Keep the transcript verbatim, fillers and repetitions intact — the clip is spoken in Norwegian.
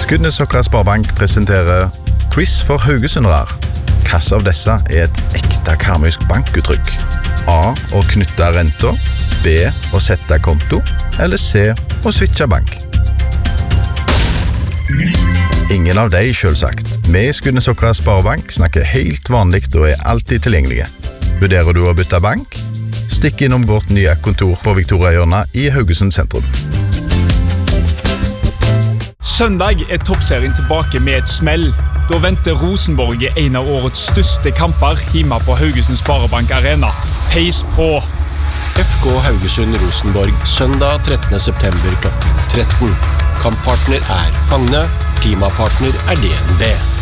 Skudenesokra Sparebank presenterer quiz for haugesundrar. Hvilke av disse er et ekte karmøysk bankuttrykk? A. Å knytte renter, B. Å sette konto, eller C. Å switche bank? Ingen av de, selvsagt. Vi i Skudenesokra Sparebank snakker helt vanligt og er alltid tilgjengelige. Vurderer du å bytte bank? Stikk innom vårt nye kontor på Victoriahjørnet i Haugesund sentrum. Søndag er toppserien tilbake med et smell. Da venter Rosenborg i en av årets største kamper hjemme på Haugesund Sparebank Arena. Peis på! F K Haugesund Rosenborg, søndag trettende september klokken tretten. Kamppartner er Fagne, klimapartner er D N B.